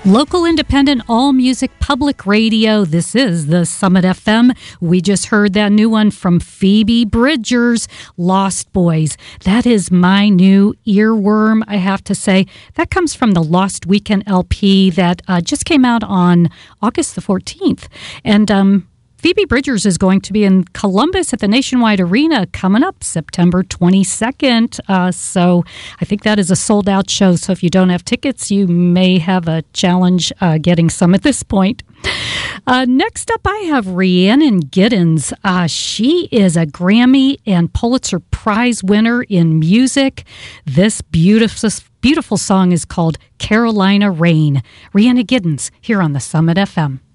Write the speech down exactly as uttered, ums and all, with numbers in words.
Local, independent, all music, public radio. This is the Summit F M. We just heard that new one from Phoebe Bridgers, Lost Boys. That is my new earworm, I have to say. That comes from the Lost Weekend L P that uh, just came out on August the fourteenth. And, um, Phoebe Bridgers is going to be in Columbus at the Nationwide Arena coming up September twenty-second. Uh, so I think that is a sold-out show. So if you don't have tickets, you may have a challenge uh, getting some at this point. Uh, next up, I have Rhiannon Giddens. Uh, she is a Grammy and Pulitzer Prize winner in music. This beautiful, beautiful song is called Carolina Rain. Rhiannon Giddens here on the Summit F M.